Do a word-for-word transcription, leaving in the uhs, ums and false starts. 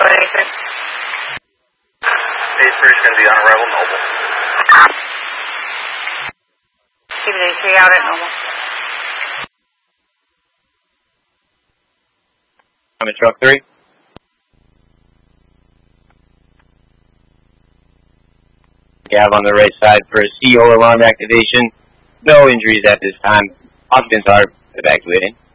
eighty-three. eighty-three is going to be on arrival Noble. Keep it eighty-three out at Noble. I'm in truck three. Gav on the right side for a C O alarm activation. No injuries at this time. Occupants are evacuating.